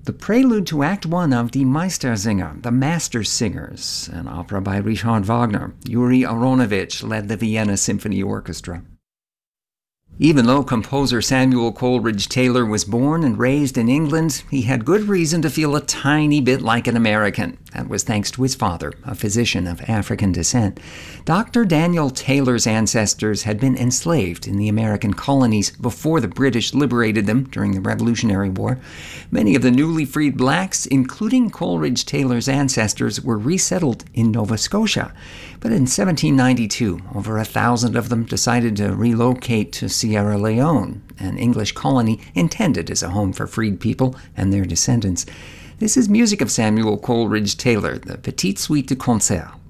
The prelude to Act 1 of Die Meistersinger, The Master Singers, an opera by Richard Wagner. Yuri Aronovich led the Vienna Symphony Orchestra. Even though composer Samuel Coleridge Taylor was born and raised in England, he had good reason to feel a tiny bit like an American. That was thanks to his father, a physician of African descent. Dr. Daniel Taylor's ancestors had been enslaved in the American colonies before the British liberated them during the Revolutionary War. Many of the newly freed blacks, including Coleridge Taylor's ancestors, were resettled in Nova Scotia. But in 1792, over 1,000 of them decided to relocate to Sierra Leone, an English colony intended as a home for freed people and their descendants. This is music of Samuel Coleridge Taylor, the Petite Suite de Concert.